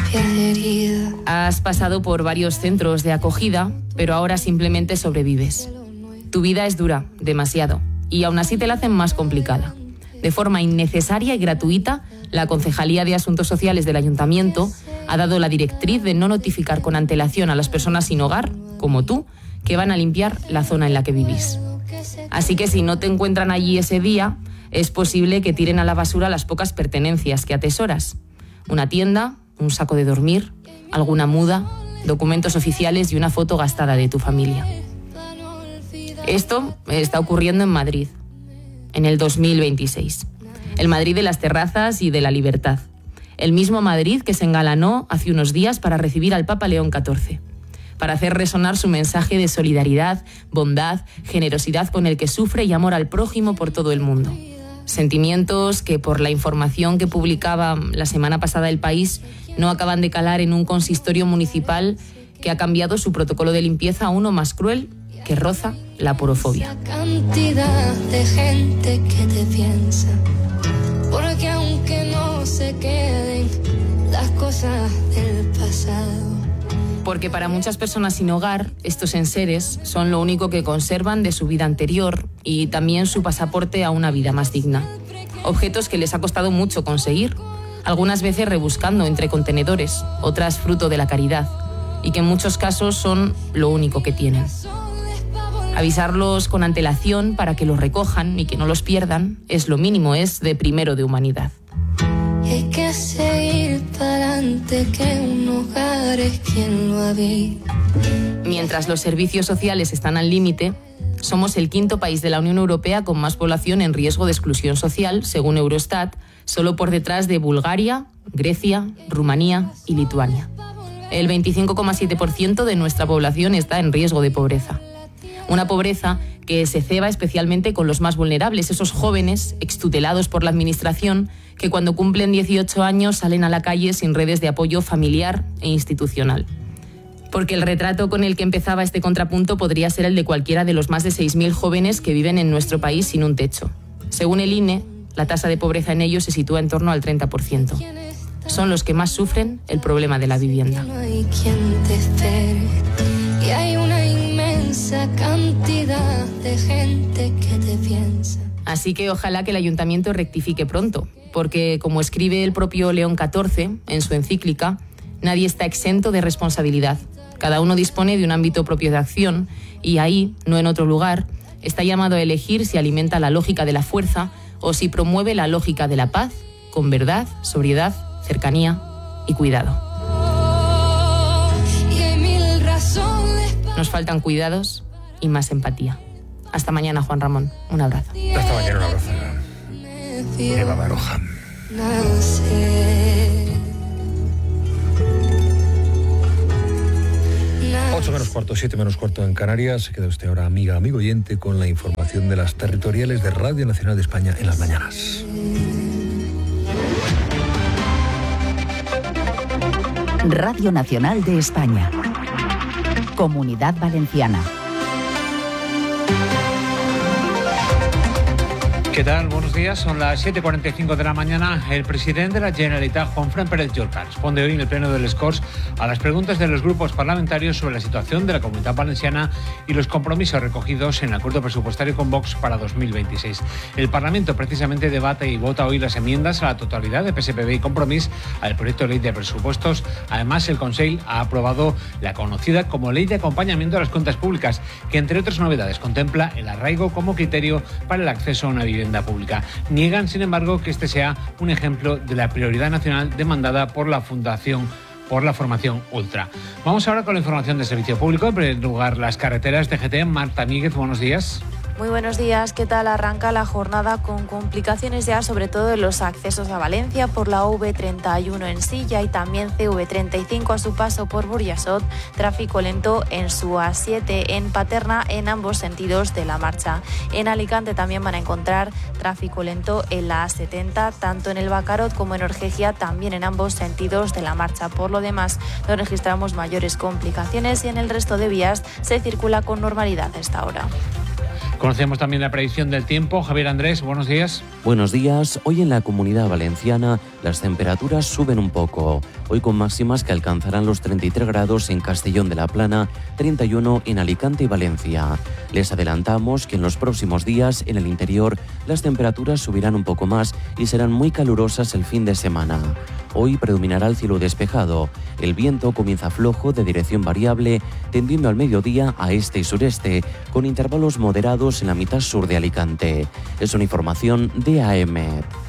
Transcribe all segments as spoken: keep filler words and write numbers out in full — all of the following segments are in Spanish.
Has pasado por varios centros de acogida, pero ahora simplemente sobrevives. Tu vida es dura, demasiado, y aún así te la hacen más complicada. De forma innecesaria y gratuita, la Concejalía de Asuntos Sociales del Ayuntamiento ha dado la directriz de no notificar con antelación a las personas sin hogar, como tú, que van a limpiar la zona en la que vivís. Así que si no te encuentran allí ese día, es posible que tiren a la basura las pocas pertenencias que atesoras. Una tienda, un saco de dormir, alguna muda, documentos oficiales y una foto gastada de tu familia. Esto está ocurriendo en Madrid, en el dos mil veintiséis. El Madrid de las terrazas y de la libertad. El mismo Madrid que se engalanó hace unos días para recibir al Papa León catorce. Para hacer resonar su mensaje de solidaridad, bondad, generosidad con el que sufre y amor al prójimo por todo el mundo. Sentimientos que, por la información que publicaba la semana pasada El País, no acaban de calar en un consistorio municipal que ha cambiado su protocolo de limpieza a uno más cruel que roza la porofobia. Cantidad de gente que te piensa, porque aunque no se queden las cosas del pasado. Porque para muchas personas sin hogar, estos enseres son lo único que conservan de su vida anterior y también su pasaporte a una vida más digna. Objetos que les ha costado mucho conseguir, algunas veces rebuscando entre contenedores, otras fruto de la caridad, y que en muchos casos son lo único que tienen. Avisarlos con antelación para que los recojan y que no los pierdan es lo mínimo, es de primero de humanidad. Y hay que seguir para adelante, que un hogar es quien lo habita. Mientras los servicios sociales están al límite, somos el quinto país de la Unión Europea con más población en riesgo de exclusión social, según Eurostat, solo por detrás de Bulgaria, Grecia, Rumanía y Lituania. El veinticinco coma siete por ciento de nuestra población está en riesgo de pobreza. Una pobreza que se ceba especialmente con los más vulnerables, esos jóvenes extutelados por la administración que cuando cumplen dieciocho años salen a la calle sin redes de apoyo familiar e institucional. Porque el retrato con el que empezaba este contrapunto podría ser el de cualquiera de los más de seis mil jóvenes que viven en nuestro país sin un techo. Según el I N E, la tasa de pobreza en ellos se sitúa en torno al treinta por ciento. Son los que más sufren el problema de la vivienda. No hay quien te espere, y hay una inmensa cantidad de gente que te piensa. Así que ojalá que el ayuntamiento rectifique pronto, porque como escribe el propio León catorce en su encíclica, nadie está exento de responsabilidad. Cada uno dispone de un ámbito propio de acción y ahí, no en otro lugar, está llamado a elegir si alimenta la lógica de la fuerza o si promueve la lógica de la paz, con verdad, sobriedad, cercanía y cuidado. Nos faltan cuidados y más empatía. Hasta mañana, Juan Ramón. Un abrazo. Hasta mañana, un abrazo. Eva Baroja. Ocho menos cuarto, siete menos cuarto en Canarias. Se queda usted ahora, amiga, amigo oyente, con la información de las territoriales de Radio Nacional de España en las mañanas. Radio Nacional de España. Comunidad Valenciana. ¿Qué tal? Buenos días. Son las siete cuarenta y cinco de la mañana. El presidente de la Generalitat, Juanfran Pérez Llorca, responde hoy en el Pleno de les Corts a las preguntas de los grupos parlamentarios sobre la situación de la Comunidad Valenciana y los compromisos recogidos en el acuerdo presupuestario con Vox para dos mil veintiséis. El Parlamento precisamente debate y vota hoy las enmiendas a la totalidad de P S P B y Compromís al proyecto de ley de presupuestos. Además, el Consell ha aprobado la conocida como Ley de Acompañamiento de las Cuentas Públicas, que entre otras novedades contempla el arraigo como criterio para el acceso a una vivienda pública. Niegan, sin embargo, que este sea un ejemplo de la prioridad nacional demandada por la Fundación por la Formación Ultra. Vamos ahora con la información de servicio público. En primer lugar, las carreteras de G T. Marta Míguez, buenos días. Muy buenos días. ¿Qué tal? Arranca la jornada con complicaciones ya, sobre todo en los accesos a Valencia por la V treinta y uno en Silla y también C V treinta y cinco a su paso por Burjasot. Tráfico lento en su A siete en Paterna en ambos sentidos de la marcha. En Alicante también van a encontrar tráfico lento en la A setenta, tanto en el Bacarot como en Orgegia, también en ambos sentidos de la marcha. Por lo demás, no registramos mayores complicaciones y en el resto de vías se circula con normalidad a esta hora. Conocemos también la predicción del tiempo. Javier Andrés, buenos días. Buenos días. Hoy en la Comunidad Valenciana las temperaturas suben un poco. Hoy con máximas que alcanzarán los treinta y tres grados en Castellón de la Plana, treinta y uno en Alicante y Valencia. Les adelantamos que en los próximos días en el interior las temperaturas subirán un poco más y serán muy calurosas el fin de semana. Hoy predominará el cielo despejado. El viento comienza flojo de dirección variable, tendiendo al mediodía a este y sureste, con intervalos moderados en la mitad sur de Alicante. Es una información de A M.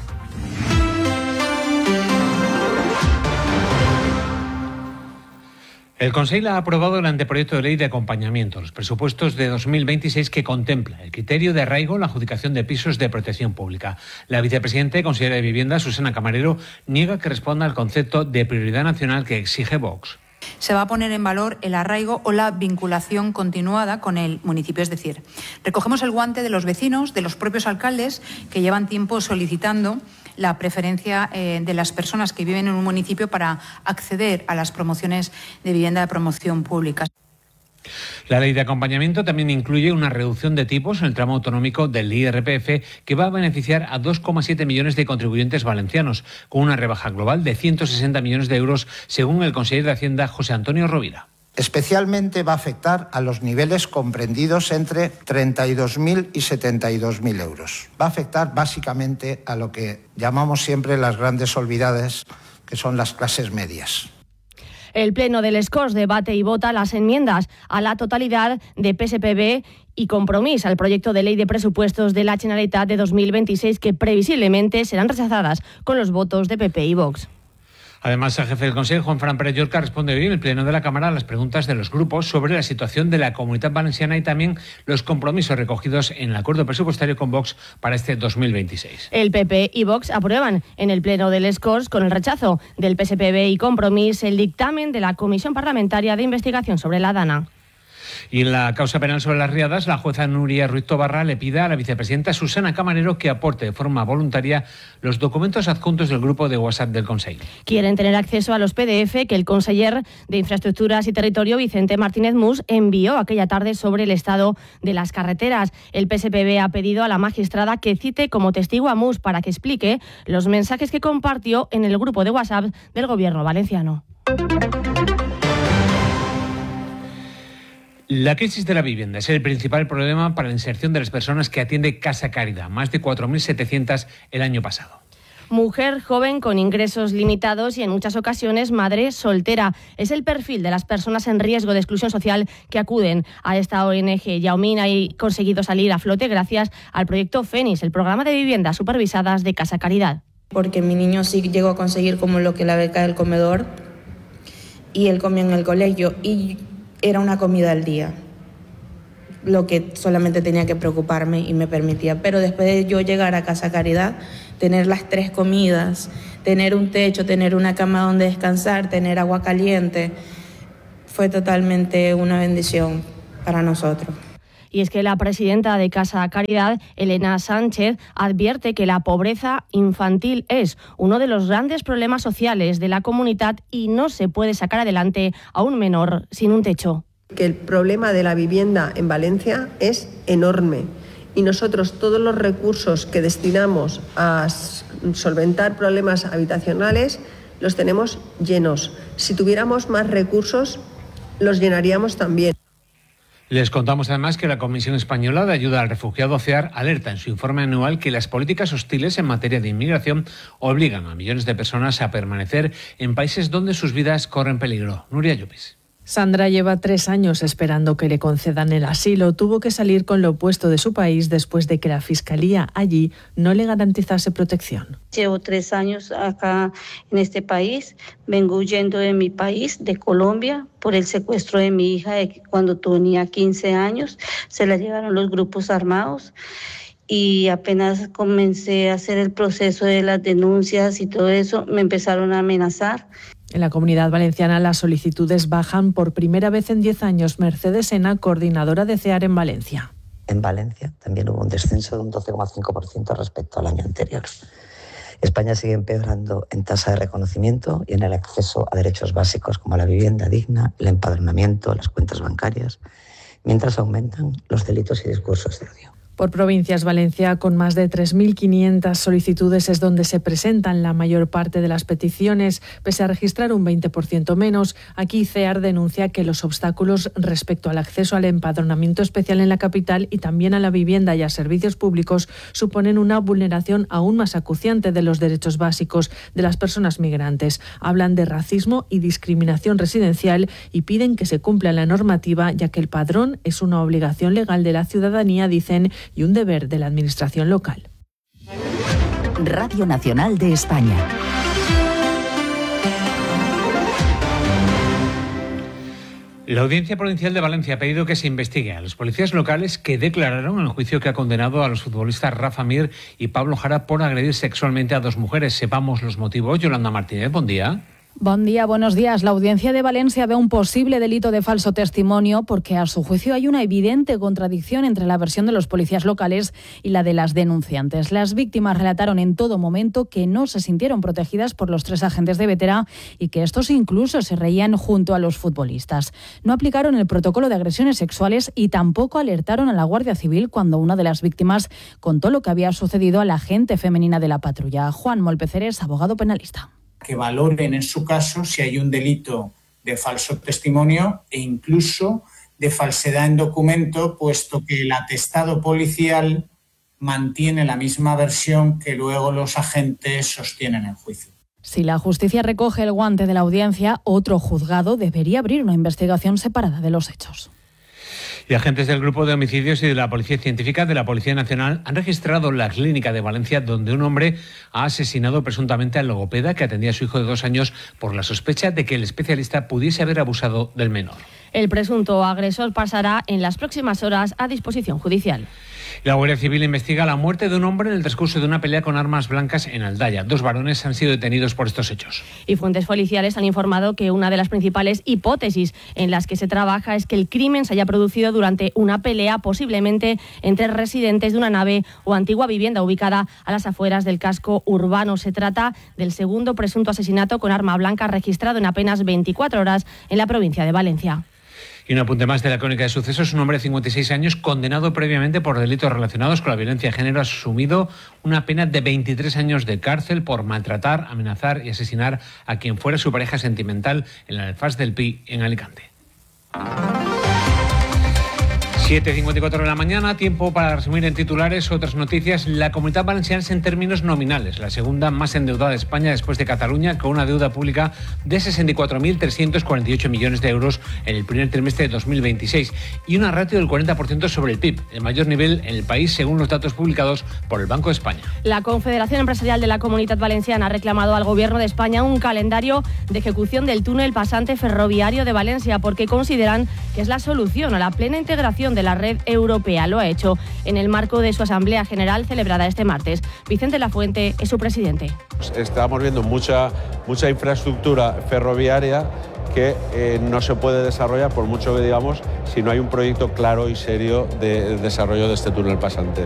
El Consell ha aprobado el anteproyecto de ley de acompañamiento, los presupuestos de dos mil veintiséis, que contempla el criterio de arraigo en la adjudicación de pisos de protección pública. La vicepresidenta y consejera de Vivienda, Susana Camarero, niega que responda al concepto de prioridad nacional que exige Vox. Se va a poner en valor el arraigo o la vinculación continuada con el municipio. Es decir, recogemos el guante de los vecinos, de los propios alcaldes, que llevan tiempo solicitando la preferencia eh, de las personas que viven en un municipio para acceder a las promociones de vivienda de promoción pública. La ley de acompañamiento también incluye una reducción de tipos en el tramo autonómico del I R P F que va a beneficiar a dos coma siete millones de contribuyentes valencianos, con una rebaja global de ciento sesenta millones de euros, según el consejero de Hacienda, José Antonio Rovira. Especialmente va a afectar a los niveles comprendidos entre treinta y dos mil y setenta y dos mil euros. Va a afectar básicamente a lo que llamamos siempre las grandes olvidadas, que son las clases medias. El Pleno del Escors debate y vota las enmiendas a la totalidad de P S P B y Compromís al proyecto de ley de presupuestos de la Generalitat de dos mil veintiséis, que previsiblemente serán rechazadas con los votos de P P y Vox. Además, el jefe del Consejo, Juanfran Pérez Llorca, responde hoy en el Pleno de la Cámara a las preguntas de los grupos sobre la situación de la Comunidad Valenciana y también los compromisos recogidos en el acuerdo presupuestario con Vox para este dos mil veintiséis. El P P y Vox aprueban en el Pleno del Escors, con el rechazo del P S P B y Compromís, el dictamen de la Comisión Parlamentaria de Investigación sobre la DANA. Y en la causa penal sobre las riadas, la jueza Nuria Ruiz Tobarra le pide a la vicepresidenta Susana Camarero que aporte de forma voluntaria los documentos adjuntos del grupo de WhatsApp del Consejo. Quieren tener acceso a los P D F que el conseller de Infraestructuras y Territorio, Vicente Martínez Mus, envió aquella tarde sobre el estado de las carreteras. El P S P B ha pedido a la magistrada que cite como testigo a Mus para que explique los mensajes que compartió en el grupo de WhatsApp del Gobierno valenciano. La crisis de la vivienda es el principal problema para la inserción de las personas que atiende Casa Caridad, más de cuatro mil setecientas el año pasado. Mujer joven con ingresos limitados y en muchas ocasiones madre soltera. Es el perfil de las personas en riesgo de exclusión social que acuden a esta O N G. Yaumín ha conseguido salir a flote gracias al proyecto Fénix, el programa de viviendas supervisadas de Casa Caridad. Porque mi niño sí llegó a conseguir como lo que la beca del comedor y él comió en el colegio y era una comida al día, lo que solamente tenía que preocuparme y me permitía. Pero después de yo llegar a Casa Caridad, tener las tres comidas, tener un techo, tener una cama donde descansar, tener agua caliente, fue totalmente una bendición para nosotros. Y es que la presidenta de Casa Caridad, Elena Sánchez, advierte que la pobreza infantil es uno de los grandes problemas sociales de la comunidad y no se puede sacar adelante a un menor sin un techo. Que el problema de la vivienda en Valencia es enorme y nosotros todos los recursos que destinamos a solventar problemas habitacionales los tenemos llenos. Si tuviéramos más recursos, los llenaríamos también. Les contamos además que la Comisión Española de Ayuda al Refugiado, CEAR, alerta en su informe anual que las políticas hostiles en materia de inmigración obligan a millones de personas a permanecer en países donde sus vidas corren peligro. Nuria Llopis. Sandra lleva tres años esperando que le concedan el asilo. Tuvo que salir con lo opuesto de su país después de que la Fiscalía allí no le garantizase protección. Llevo tres años acá en este país. Vengo huyendo de mi país, de Colombia, por el secuestro de mi hija de cuando tenía quince años. Se la llevaron los grupos armados. Y apenas comencé a hacer el proceso de las denuncias y todo eso, me empezaron a amenazar. En la Comunidad Valenciana las solicitudes bajan por primera vez en diez años. Mercedes Sena, coordinadora de CEAR en Valencia. En Valencia también hubo un descenso de un doce coma cinco por ciento respecto al año anterior. España sigue empeorando en tasa de reconocimiento y en el acceso a derechos básicos como la vivienda digna, el empadronamiento, las cuentas bancarias, mientras aumentan los delitos y discursos de odio. Por provincias, Valencia, con más de tres mil quinientas solicitudes, es donde se presentan la mayor parte de las peticiones, pese a registrar un veinte por ciento menos. Aquí CEAR denuncia que los obstáculos respecto al acceso al empadronamiento especial en la capital y también a la vivienda y a servicios públicos suponen una vulneración aún más acuciante de los derechos básicos de las personas migrantes. Hablan de racismo y discriminación residencial y piden que se cumpla la normativa, ya que el padrón es una obligación legal de la ciudadanía, dicen, y un deber de la administración local. Radio Nacional de España. La Audiencia Provincial de Valencia ha pedido que se investigue a los policías locales que declararon en el juicio que ha condenado a los futbolistas Rafa Mir y Pablo Jara por agredir sexualmente a dos mujeres. Sepamos los motivos. Yolanda Martínez, buen día. Buen día, buenos días. La Audiencia de Valencia ve un posible delito de falso testimonio porque a su juicio hay una evidente contradicción entre la versión de los policías locales y la de las denunciantes. Las víctimas relataron en todo momento que no se sintieron protegidas por los tres agentes de Vetera y que estos incluso se reían junto a los futbolistas. No aplicaron el protocolo de agresiones sexuales y tampoco alertaron a la Guardia Civil cuando una de las víctimas contó lo que había sucedido a la agente femenina de la patrulla. Juan Molpeceres, abogado penalista. Que valoren en su caso si hay un delito de falso testimonio e incluso de falsedad en documento, puesto que el atestado policial mantiene la misma versión que luego los agentes sostienen en juicio. Si la justicia recoge el guante de la audiencia, otro juzgado debería abrir una investigación separada de los hechos. Y agentes del Grupo de Homicidios y de la Policía Científica de la Policía Nacional han registrado la clínica de Valencia donde un hombre ha asesinado presuntamente al logopeda que atendía a su hijo de dos años por la sospecha de que el especialista pudiese haber abusado del menor. El presunto agresor pasará en las próximas horas a disposición judicial. La Guardia Civil investiga la muerte de un hombre en el transcurso de una pelea con armas blancas en Aldaya. Dos varones han sido detenidos por estos hechos. Y fuentes policiales han informado que una de las principales hipótesis en las que se trabaja es que el crimen se haya producido durante una pelea, posiblemente entre residentes de una nave o antigua vivienda ubicada a las afueras del casco urbano. Se trata del segundo presunto asesinato con arma blanca registrado en apenas veinticuatro horas en la provincia de Valencia. Y un apunte más de la crónica de sucesos. Un hombre de cincuenta y seis años, condenado previamente por delitos relacionados con la violencia de género, ha asumido una pena de veintitrés años de cárcel por maltratar, amenazar y asesinar a quien fuera su pareja sentimental en la Alfaz del Pi, en Alicante. siete cincuenta y cuatro de la mañana, tiempo para resumir en titulares otras noticias. La Comunidad Valenciana es en términos nominales la segunda más endeudada de España después de Cataluña, con una deuda pública de sesenta y cuatro mil trescientos cuarenta y ocho millones de euros en el primer trimestre de dos mil veintiséis y una ratio del cuarenta por ciento sobre el P I B, el mayor nivel en el país según los datos publicados por el Banco de España. La Confederación Empresarial de la Comunidad Valenciana ha reclamado al Gobierno de España un calendario de ejecución del túnel pasante ferroviario de Valencia porque consideran que es la solución a la plena integración de de la red europea. Lo ha hecho en el marco de su Asamblea General celebrada este martes. Vicente Lafuente es su presidente. Estamos viendo mucha, mucha infraestructura ferroviaria que eh, no se puede desarrollar, por mucho que digamos, si no hay un proyecto claro y serio de, de desarrollo de este túnel pasante.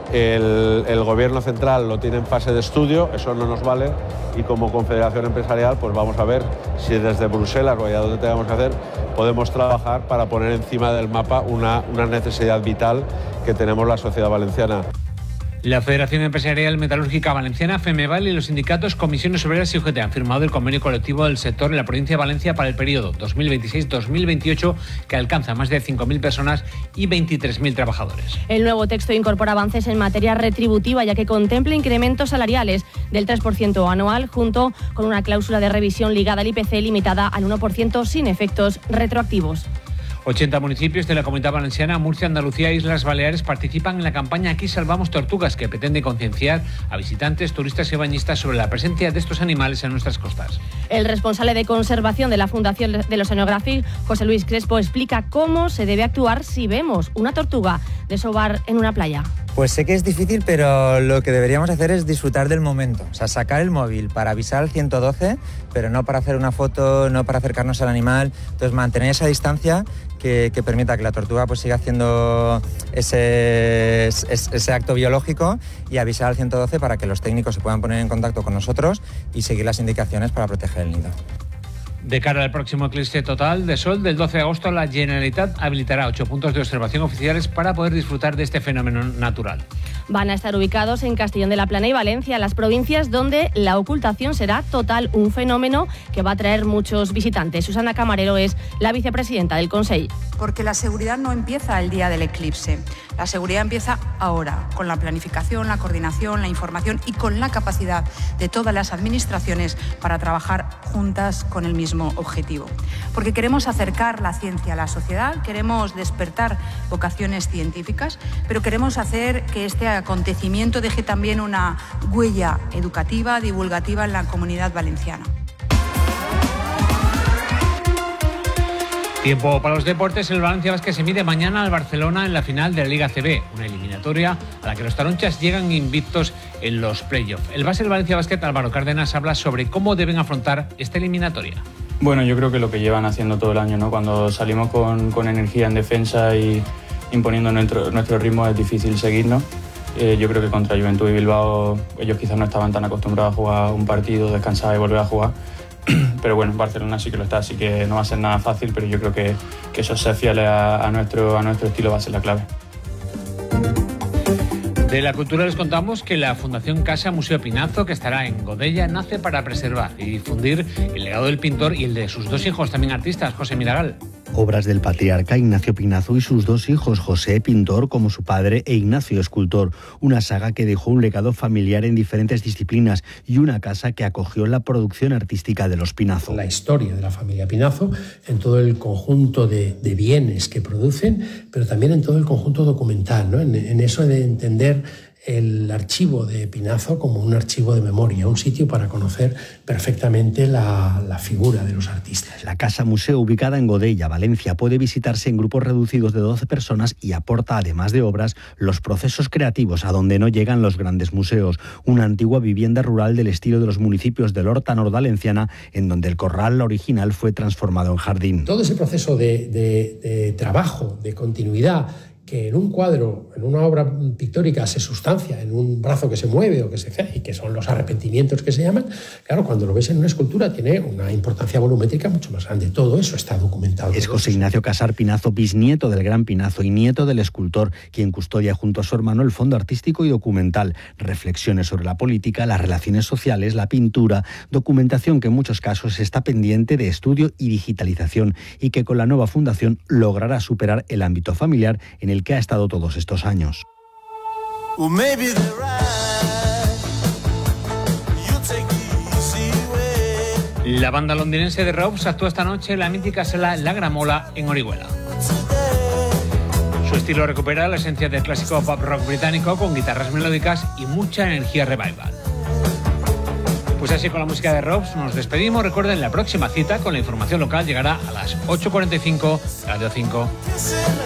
El, el Gobierno central lo tiene en fase de estudio, eso no nos vale, y como Confederación Empresarial pues vamos a ver si desde Bruselas o allá donde tengamos que hacer podemos trabajar para poner encima del mapa una, una necesidad vital que tenemos la sociedad valenciana. La Federación Empresarial Metalúrgica Valenciana, FEMEVAL, y los sindicatos Comisiones Obreras y U G T han firmado el convenio colectivo del sector en la provincia de Valencia para el periodo dos mil veintiséis dos mil veintiocho, que alcanza más de cinco mil personas y veintitrés mil trabajadores. El nuevo texto incorpora avances en materia retributiva, ya que contempla incrementos salariales del tres por ciento anual, junto con una cláusula de revisión ligada al I P C limitada al uno por ciento sin efectos retroactivos. ochenta municipios de la Comunidad Valenciana, Murcia, Andalucía e Islas Baleares participan en la campaña Aquí Salvamos Tortugas, que pretende concienciar a visitantes, turistas y bañistas sobre la presencia de estos animales en nuestras costas. El responsable de conservación de la Fundación del Oceanographic, José Luis Crespo, explica cómo se debe actuar si vemos una tortuga desovar en una playa. Pues sé que es difícil, pero lo que deberíamos hacer es disfrutar del momento. O sea, sacar el móvil para avisar al ciento doce, pero no para hacer una foto, no para acercarnos al animal. Entonces, mantener esa distancia que, que permita que la tortuga pues siga haciendo ese, ese, ese acto biológico, y avisar al ciento doce para que los técnicos se puedan poner en contacto con nosotros y seguir las indicaciones para proteger el nido. De cara al próximo eclipse total de sol del doce de agosto, la Generalitat habilitará ocho puntos de observación oficiales para poder disfrutar de este fenómeno natural. Van a estar ubicados en Castellón de la Plana y Valencia, las provincias donde la ocultación será total, un fenómeno que va a traer muchos visitantes. Susana Camarero es la vicepresidenta del Consell. Porque la seguridad no empieza el día del eclipse, la seguridad empieza ahora, con la planificación, la coordinación, la información y con la capacidad de todas las administraciones para trabajar juntas con el mismo objetivo. Porque queremos acercar la ciencia a la sociedad, queremos despertar vocaciones científicas, pero queremos hacer que este acontecimiento deje también una huella educativa, divulgativa en la comunidad valenciana. Tiempo para los deportes. El Valencia Basket se mide mañana al Barcelona en la final de la Liga A C B, una eliminatoria a la que los taronchas llegan invictos en los playoffs. El base del Valencia Basket, Álvaro Cárdenas, habla sobre cómo deben afrontar esta eliminatoria. Bueno, yo creo que lo que llevan haciendo todo el año, ¿no? Cuando salimos con, con energía en defensa y imponiendo nuestro, nuestro ritmo, es difícil seguirnos. Eh, yo creo que contra Juventud y Bilbao ellos quizás no estaban tan acostumbrados a jugar un partido, descansar y volver a jugar. Pero bueno, Barcelona sí que lo está, así que no va a ser nada fácil, pero yo creo que, que eso ser fieles a, a, nuestro, a nuestro estilo va a ser la clave. De la cultura les contamos que la Fundación Casa Museo Pinazo, que estará en Godella, nace para preservar y difundir el legado del pintor y el de sus dos hijos, también artistas, José Miragal. Obras del patriarca Ignacio Pinazo y sus dos hijos, José, pintor como su padre, e Ignacio, escultor. Una saga que dejó un legado familiar en diferentes disciplinas y una casa que acogió la producción artística de los Pinazo. La historia de la familia Pinazo en todo el conjunto de, de bienes que producen, pero también en todo el conjunto documental, ¿no? En, en eso de entender el archivo de Pinazo como un archivo de memoria, un sitio para conocer perfectamente la, la figura de los artistas. La Casa Museo, ubicada en Godella, Valencia, puede visitarse en grupos reducidos de doce personas y aporta, además de obras, los procesos creativos a donde no llegan los grandes museos. Una antigua vivienda rural del estilo de los municipios de l'Horta Nord-Valenciana, en donde el corral original fue transformado en jardín. Todo ese proceso de, de, de trabajo, de continuidad, que en un cuadro, en una obra pictórica se sustancia, en un brazo que se mueve o que se y que son los arrepentimientos que se llaman, claro, cuando lo ves en una escultura tiene una importancia volumétrica mucho más grande. Todo eso está documentado. Es José Ignacio Casar Pinazo, bisnieto del gran Pinazo y nieto del escultor, quien custodia junto a su hermano el fondo artístico y documental. Reflexiones sobre la política, las relaciones sociales, la pintura, documentación que en muchos casos está pendiente de estudio y digitalización y que con la nueva fundación logrará superar el ámbito familiar en el que ha estado todos estos años. La banda londinense de Robes actúa esta noche en la mítica sala La Gramola en Orihuela. Su estilo recupera la esencia del clásico pop rock británico con guitarras melódicas y mucha energía revival. Pues así, con la música de Robes nos despedimos. Recuerden, la próxima cita con la información local llegará a las ocho cuarenta y cinco, Radio cinco.